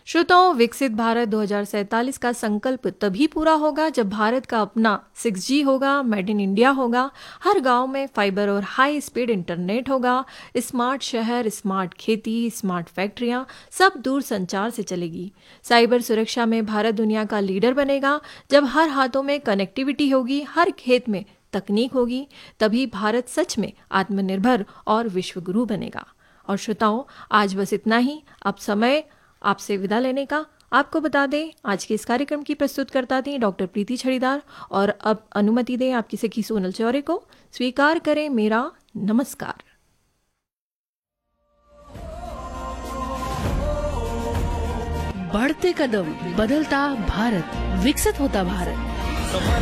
श्रोताओं, विकसित भारत 2047 का संकल्प तभी पूरा होगा जब भारत का अपना 6G होगा, मेड इन इंडिया होगा, हर गांव में फाइबर और हाई स्पीड इंटरनेट होगा, स्मार्ट शहर, स्मार्ट खेती, स्मार्ट फैक्ट्रियां, सब दूर संचार से चलेगी। साइबर सुरक्षा में भारत दुनिया का लीडर बनेगा। जब हर हाथों में कनेक्टिविटी होगी, हर खेत में तकनीक होगी, तभी भारत सच में आत्मनिर्भर और विश्वगुरु बनेगा। और श्रोताओं, आज बस इतना ही। अब समय आपसे विदा लेने का। आपको बता दें, आज के इस कार्यक्रम की प्रस्तुतकर्ता थी डॉक्टर प्रीति छड़ीदार। और अब अनुमति दें आपकी सखी सोनल चौरे को। स्वीकार करें मेरा नमस्कार। बढ़ते कदम, बदलता भारत, विकसित होता भारत।